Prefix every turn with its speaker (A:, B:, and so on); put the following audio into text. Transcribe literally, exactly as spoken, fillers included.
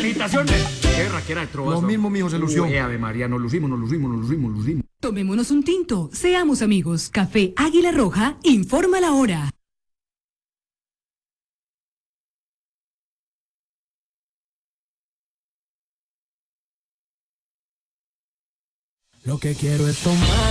A: felicitaciones. Qué raquera de trovas.
B: Lo mismo, mijo, se lució.
A: Uy, Ave María, nos lucimos, nos lucimos, nos lucimos, nos lucimos.
C: Tomémonos un tinto, seamos amigos. Café Águila Roja, informa la hora.
D: Lo que quiero es tomar.